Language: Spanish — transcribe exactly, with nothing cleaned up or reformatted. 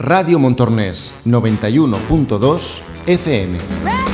Radio Montornès, noventa y uno punto dos F M.